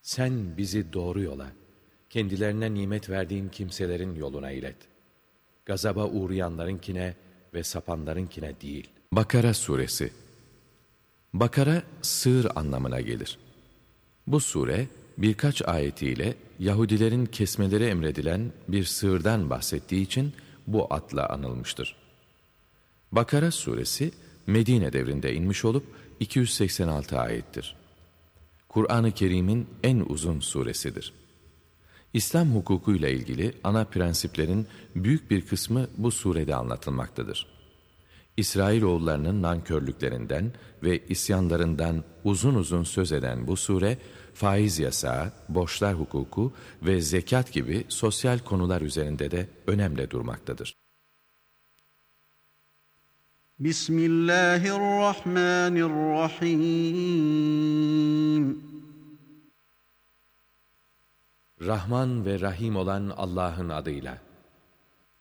Sen bizi doğru yola, kendilerine nimet verdiğin kimselerin yoluna ilet. Gazaba uğrayanlarınkine ve sapanlarınkine değil. Bakara Suresi. Bakara, sığır anlamına gelir. Bu sure, birkaç ayetiyle Yahudilerin kesmeleri emredilen bir sığırdan bahsettiği için bu adla anılmıştır. Bakara suresi, Medine devrinde inmiş olup 286 ayettir. Kur'an-ı Kerim'in en uzun suresidir. İslam hukukuyla ilgili ana prensiplerin büyük bir kısmı bu surede anlatılmaktadır. İsrailoğullarının nankörlüklerinden ve isyanlarından uzun uzun söz eden bu sure, faiz yasağı, borçlar hukuku ve zekat gibi sosyal konular üzerinde de önemli durmaktadır. Bismillahirrahmanirrahim. Rahman ve Rahim olan Allah'ın adıyla.